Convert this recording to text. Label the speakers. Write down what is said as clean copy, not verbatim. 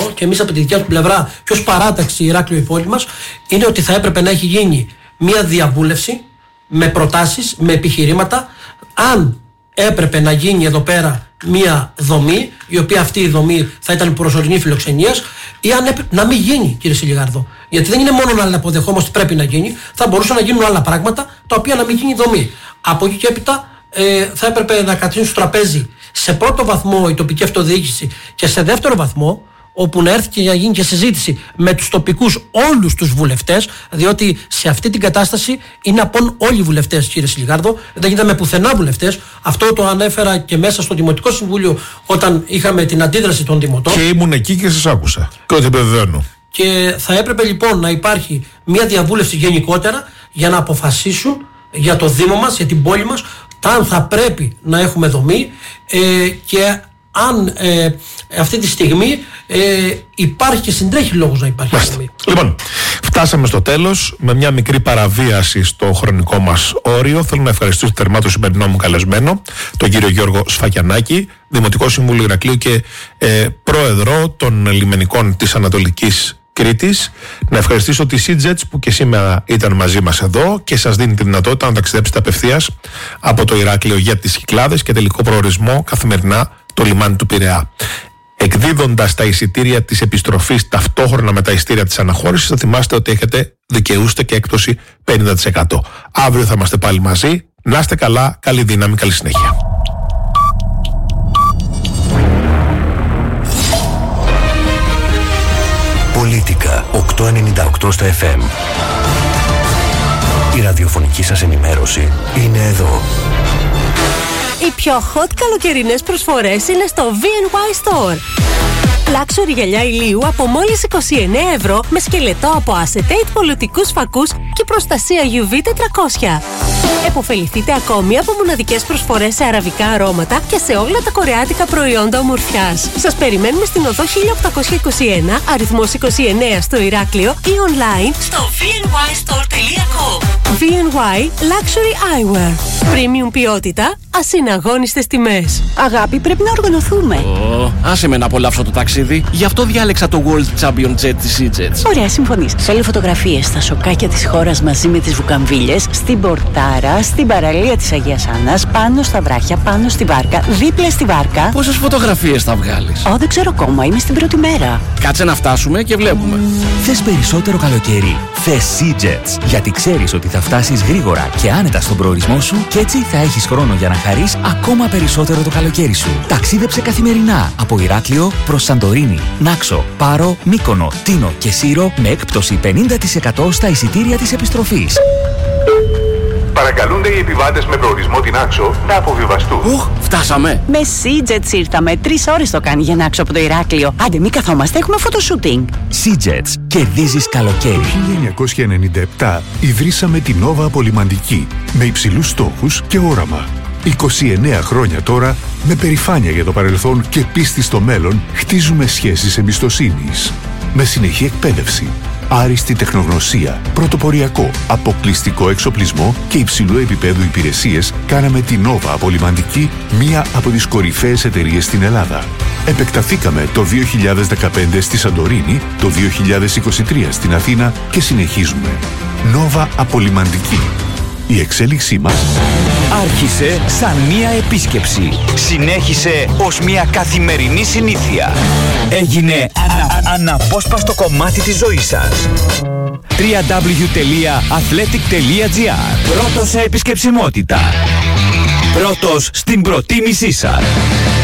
Speaker 1: εγώ και εμείς από τη δικιά του πλευρά και ως παράταξη Ηράκλειο η πόλη μας, είναι ότι θα έπρεπε να έχει γίνει μια διαβούλευση με προτάσεις, με επιχειρήματα, αν έπρεπε να γίνει εδώ πέρα μια δομή, η οποία αυτή η δομή θα ήταν προσωρινή φιλοξενίας, ή αν έπρεπε να μην γίνει, κύριε Σιλιγάρδο. Γιατί δεν είναι μόνο να αποδεχόμαστε ότι πρέπει να γίνει, θα μπορούσαν να γίνουν άλλα πράγματα τα οποία να μην γίνει δομή. Από εκεί και έπειτα θα έπρεπε να καθίσουν στο τραπέζι σε πρώτο βαθμό η τοπική αυτοδιοίκηση και σε δεύτερο βαθμό, όπου να έρθει και να γίνει και συζήτηση με τους τοπικούς όλους τους βουλευτές, διότι σε αυτή την κατάσταση είναι απόν όλοι οι βουλευτές, κύριε Σιλιγάρδο, δεν είδαμε πουθενά βουλευτές. Αυτό το ανέφερα και μέσα στο Δημοτικό Συμβούλιο όταν είχαμε την αντίδραση των δημοτών.
Speaker 2: Και ήμουν εκεί και σας άκουσα. Και ό,τι επιβεβαιώνω.
Speaker 1: Και θα έπρεπε λοιπόν να υπάρχει μια διαβούλευση γενικότερα για να αποφασίσουν για το Δήμο μας, για την πόλη μας, αν θα πρέπει να έχουμε δομή και αν αυτή τη στιγμή υπάρχει και συντρέχει λόγος να υπάρχει δομή.
Speaker 2: Λοιπόν, φτάσαμε στο τέλος με μια μικρή παραβίαση στο χρονικό μας όριο. Θέλω να ευχαριστήσω θερμά τον σημερινό μου καλεσμένο, τον κύριο Γιώργο Σφακιανάκη, Δημοτικό Συμβούλιο Ηρακλείου και πρόεδρο των λιμενικών της Ανατολικής Κρήτης. Να ευχαριστήσω τη Sea-Jets που και σήμερα ήταν μαζί μας εδώ και σας δίνει τη δυνατότητα να ταξιδέψετε απευθείας από το Ηράκλειο για τις Κυκλάδες και τελικό προορισμό καθημερινά το λιμάνι του Πειραιά. Εκδίδοντας τα εισιτήρια της επιστροφής ταυτόχρονα με τα εισιτήρια της αναχώρησης, θα θυμάστε ότι δικαιούστε και έκπτωση 50%. Αύριο θα είμαστε πάλι μαζί. Να είστε καλά, καλή δύναμη, καλή συνέχεια.
Speaker 3: Πολίτικα 898 στο FM. Η ραδιοφωνική σας ενημέρωση είναι εδώ.
Speaker 4: Οι πιο hot καλοκαιρινές προσφορές είναι στο VNY Store. Luxury γυαλιά ηλίου από μόλις 29 ευρώ με σκελετό από acetate πολιτικούς φακούς και προστασία UV 400. Εποφεληθείτε ακόμη από μοναδικές προσφορές σε αραβικά αρώματα και σε όλα τα κορεάτικα προϊόντα ομορφιάς. Σας περιμένουμε στην οδό 1821, αριθμός 29 στο Ηράκλειο ή online στο vnystore.com. VNY Luxury Eyewear. Premium ποιότητα, ασυναγώνιστες τιμές.
Speaker 5: Αγάπη, πρέπει να οργανωθούμε.
Speaker 6: Άσε με να απολαύσω το ταξίδι. Γι' αυτό διάλεξα το World Champion Jet της Sea-Jets.
Speaker 5: Ωραία, συμφωνείς. Θέλω φωτογραφίες στα σοκάκια της χώρας μαζί με τις βουκαμβίλες, στην Πορτάρα, στην παραλία της Αγίας Άννας, πάνω στα βράχια, πάνω στη βάρκα, δίπλα στη βάρκα.
Speaker 6: Πόσες φωτογραφίες θα βγάλεις?
Speaker 5: Δεν ξέρω ακόμα, είμαι στην πρώτη μέρα.
Speaker 6: Κάτσε να φτάσουμε και βλέπουμε.
Speaker 7: Θες περισσότερο καλοκαίρι? Θες Sea-Jets, γιατί ξέρεις ότι θα φτάσεις γρήγορα και άνετα στον προορισμό σου και έτσι θα έχεις χρόνο για να χαρείς ακόμα περισσότερο το καλοκαίρι σου. Ταξίδεψε καθημερινά από Ηράκλειο προς Σαντορίνη, Νάξο, Πάρο, Μύκονο, Τίνο και Σύρο με έκπτωση 50% στα εισιτήρια της επιστροφής.
Speaker 8: Παρακαλούνται οι επιβάτες με προορισμό την Άξο να αποβιβαστούν.
Speaker 6: Φτάσαμε.
Speaker 5: Με Sea-Jets ήρθαμε. 3 ώρες το κάνει για να Άξο από το Ηράκλειο. Άντε, μη καθόμαστε, έχουμε φωτοσούτινγκ.
Speaker 7: Sea-Jets. Κερδίζεις καλοκαίρι.
Speaker 9: Το 1997 ιδρύσαμε την Nova Απολυμαντική με υψηλούς στόχους και όραμα. 29 χρόνια τώρα, με περηφάνεια για το παρελθόν και πίστη στο μέλλον, χτίζουμε σχέσεις εμπιστοσύνης. Με συνεχή εκπαίδευση, άριστη τεχνογνωσία, πρωτοποριακό, αποκλειστικό εξοπλισμό και υψηλού επίπεδου υπηρεσίες, κάναμε την Nova Απολυμαντική μία από τις κορυφαίες εταιρείες στην Ελλάδα. Επεκταθήκαμε το 2015 στη Σαντορίνη, το 2023 στην Αθήνα και συνεχίζουμε. Nova Απολυμαντική. Η εξέλιξή μας
Speaker 10: άρχισε σαν μία επίσκεψη. Συνέχισε ως μία καθημερινή συνήθεια. Έγινε αναπόσπαστο κομμάτι της ζωής σας. www.athletic.gr. Πρώτος σε επισκεψιμότητα. Πρώτος στην προτίμησή σας.